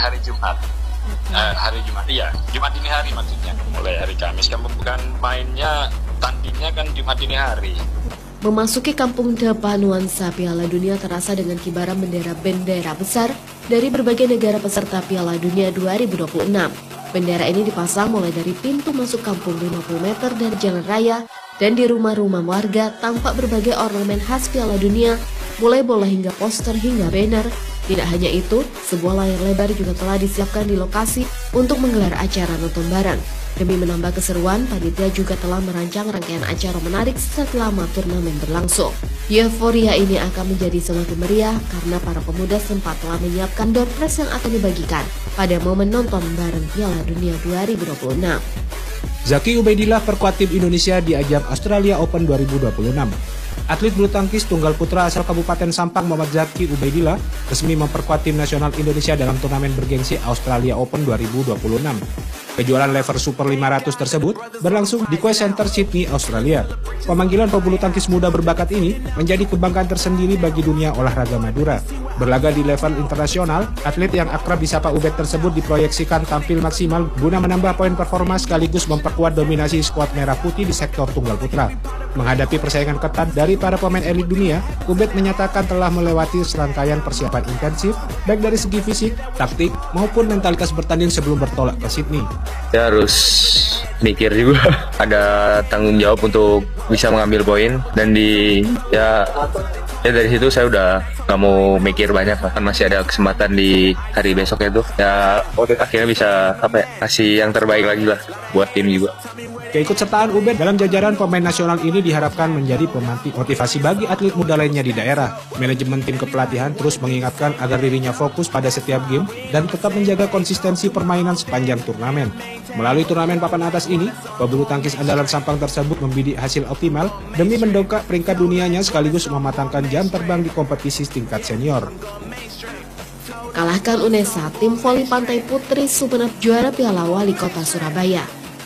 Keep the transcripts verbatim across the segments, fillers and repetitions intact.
hari Jumat. Uh, hari Jumat, iya, Jumat dini hari maksudnya. Mulai hari Kamis kan bukan mainnya, tandingnya kan Jumat dini hari. Memasuki Kampung Dapa, nuansa Piala Dunia terasa dengan kibaran bendera-bendera besar dari berbagai negara peserta Piala Dunia dua ribu dua puluh enam. Bendera ini dipasang mulai dari pintu masuk kampung lima puluh meter dari jalan raya dan di rumah-rumah warga, tampak berbagai ornamen khas Piala Dunia, mulai bola hingga poster hingga banner. Tidak hanya itu, sebuah layar lebar juga telah disiapkan di lokasi untuk menggelar acara nonton bareng. Demi menambah keseruan, panitia juga telah merancang rangkaian acara menarik selama turnamen berlangsung. Euforia ini akan menjadi semakin meriah karena para pemuda sempat telah menyiapkan door prize yang akan dibagikan pada momen nonton bareng Piala Dunia dua ribu dua puluh enam. Zaki Ubaidillah perkuat tim Indonesia di ajang Australia Open dua ribu dua puluh enam. Atlet bulu tangkis tunggal putra asal Kabupaten Sampang Muhammad Zaki Ubaidillah resmi memperkuat tim nasional Indonesia dalam turnamen bergengsi Australia Open dua ribu dua puluh enam. Kejuaraan lever Super lima ratus tersebut berlangsung di Queen's Center Sydney, Australia. Pemanggilan pebulu tangkis muda berbakat ini menjadi kebanggaan tersendiri bagi dunia olahraga Madura. Berlaga di level internasional, atlet yang akrab disapa Ubed tersebut diproyeksikan tampil maksimal guna menambah poin performa sekaligus memperkuat dominasi skuad merah putih di sektor tunggal putra. Menghadapi persaingan ketat dari para pemain elit dunia, Ubed menyatakan telah melewati serangkaian persiapan intensif baik dari segi fisik, taktik, maupun mentalitas bertanding sebelum bertolak ke Sydney. Ya harus mikir juga, ada tanggung jawab untuk bisa mengambil poin dan di ya ya dari situ saya udah gak mau mikir banyak lah, kan masih ada kesempatan di hari besok itu ya akhirnya bisa apa ya kasih yang terbaik lagi lah buat tim juga. Keikutsertaan Ubed dalam jajaran pemain nasional ini diharapkan menjadi pemantik motivasi bagi atlet muda lainnya di daerah. Manajemen tim kepelatihan terus mengingatkan agar dirinya fokus pada setiap game dan tetap menjaga konsistensi permainan sepanjang turnamen. Melalui turnamen papan atas ini, pebulu tangkis andalan Sampang tersebut membidik hasil optimal demi mendongkrak peringkat dunianya sekaligus mematangkan jam terbang di kompetisi tingkat senior. Kalahkan UNESA, tim voli pantai putri Sumenep juara Piala Wali Kota Surabaya.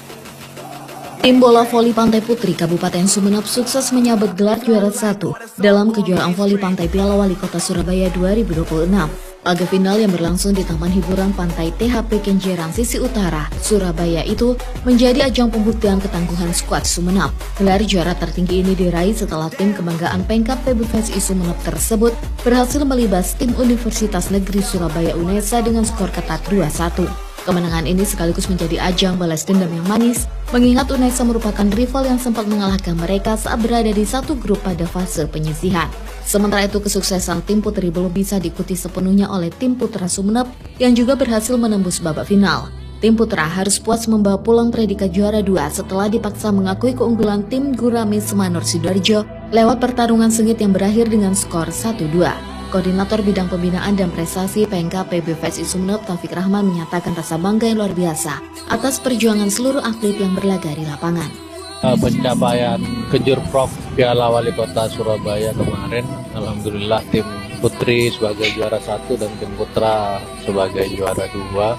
Tim bola voli pantai putri Kabupaten Sumenep sukses menyabet gelar juara satu dalam kejuaraan voli pantai Piala Wali Kota Surabaya dua ribu dua puluh enam. Laga final yang berlangsung di Taman Hiburan Pantai T H P Kenjeran sisi utara, Surabaya itu menjadi ajang pembuktian ketangguhan skuad Sumenep. Gelar juara tertinggi ini diraih setelah tim kebanggaan Pemkab P B V S I Sumenep tersebut berhasil melibas tim Universitas Negeri Surabaya UNESA dengan skor ketat dua satu. Kemenangan ini sekaligus menjadi ajang balas dendam yang manis, mengingat UNESA merupakan rival yang sempat mengalahkan mereka saat berada di satu grup pada fase penyisihan. Sementara itu kesuksesan tim putri belum bisa diikuti sepenuhnya oleh tim putra Sumenep yang juga berhasil menembus babak final. Tim putra harus puas membawa pulang predikat juara dua setelah dipaksa mengakui keunggulan tim Gurame Semanur Sidoarjo lewat pertarungan sengit yang berakhir dengan skor satu dua. Koordinator Bidang Pembinaan dan Prestasi Pemkab P B V S I Sumenep Taufik Rahman menyatakan rasa bangga yang luar biasa atas perjuangan seluruh atlet yang berlaga di lapangan. Pencapaian Kejurprov Piala Wali Kota Surabaya kemarin, alhamdulillah tim putri sebagai juara satu dan tim putra sebagai juara dua.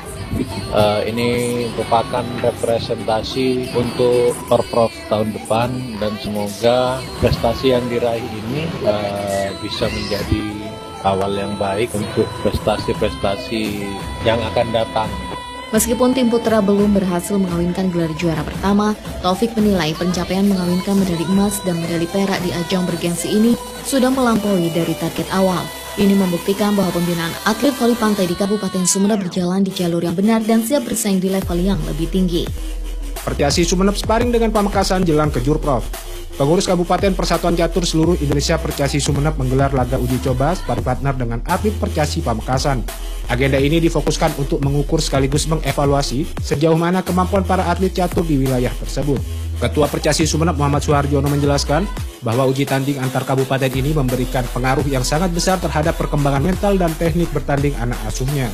Uh, ini merupakan representasi untuk Porprov tahun depan dan semoga prestasi yang diraih ini uh, bisa menjadi awal yang baik untuk prestasi-prestasi yang akan datang. Meskipun tim putra belum berhasil mengawinkan gelar juara pertama, Taufik menilai pencapaian mengawinkan medali emas dan medali perak di ajang bergengsi ini sudah melampaui dari target awal. Ini membuktikan bahwa pembinaan atlet voli pantai di Kabupaten Sumenep berjalan di jalur yang benar dan siap bersaing di level yang lebih tinggi. Pertiasi Sumenep sparring dengan Pamekasan jelang Kejurprov. Pengurus Kabupaten Persatuan Catur seluruh Indonesia Percasi Sumenep menggelar laga uji coba sparring partner dengan atlet Percasi Pamekasan. Agenda ini difokuskan untuk mengukur sekaligus mengevaluasi sejauh mana kemampuan para atlet catur di wilayah tersebut. Ketua Percasi Sumenep Muhammad Suharjono menjelaskan bahwa uji tanding antar kabupaten ini memberikan pengaruh yang sangat besar terhadap perkembangan mental dan teknik bertanding anak asuhnya.